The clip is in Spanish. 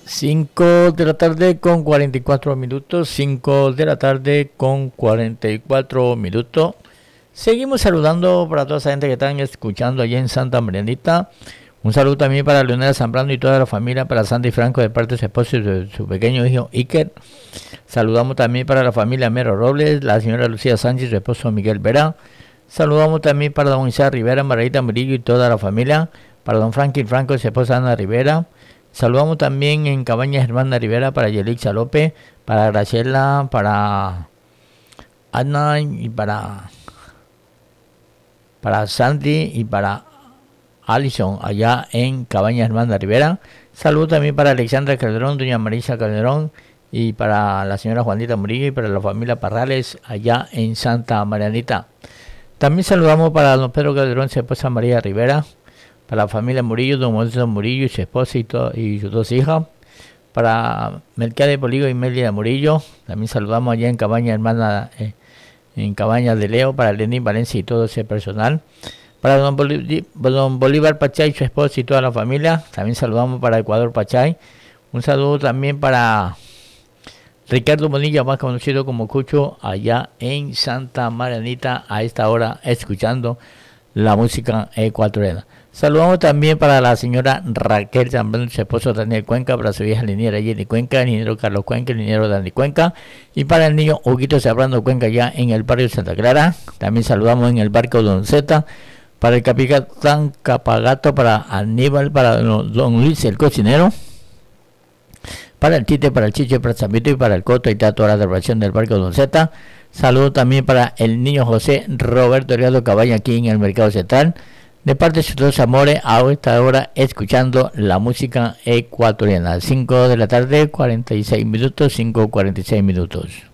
5 de la tarde con 44 minutos, 5 de la tarde con 44 minutos. Seguimos saludando para toda esa gente que están escuchando allá en Santa Marianita. Un saludo también para Leonela Zambrano y toda la familia, para Sandy Franco de parte de su esposo y de su pequeño hijo Iker. Saludamos también para la familia Mero Robles, la señora Lucía Sánchez y su esposo Miguel Vera. Saludamos también para don Isaac Rivera, Margarita Murillo y toda la familia, para don Franklin Franco y su esposa Ana Rivera. Saludamos también en Cabañas Hermana Rivera para Yelixa López, para Graciela, para Ana y para Sandy y para Alison allá en Cabañas Hermana Rivera. Saludos también para Alexandra Calderón, doña Marisa Calderón y para la señora Juanita Murillo y para la familia Parrales allá en Santa Marianita. También saludamos para don Pedro Calderón, su esposa María Rivera, para la familia Murillo, don Modesto Murillo y su esposa y sus dos hijas, para Melquiades Poligo y Melia Murillo. También saludamos allá en Cabaña Hermana, en Cabañas de Leo, para Lenín Valencia y todo ese personal. Para don Bolívar Pachay y su esposa y toda la familia. También saludamos para Ecuador Pachay. Un saludo también para Ricardo Bonilla, más conocido como Cucho, allá en Santa Marianita, a esta hora escuchando la música ecuatoriana. Saludamos también para la señora Raquel Zambrano, su esposo Daniel Cuenca, para su hija liniera Jenny Cuenca, el liniero Carlos Cuenca, el liniero Dani Cuenca, y para el niño Huguito Zambrano Cuenca, ya en el barrio Santa Clara. También saludamos en el barco Don Zeta, para el capitán Capagato, para Aníbal, para don Luis el cocinero, para el Tite, para el Chiche, para el Zambito y para el Coto y toda la deliberación del barco Don Zeta. Saludos también para el niño José Roberto Riado Cabaña, aquí en el Mercado Central, de parte de sus dos amores, a esta hora escuchando la música ecuatoriana. 5 de la tarde, 46 minutos, 5:46 minutos.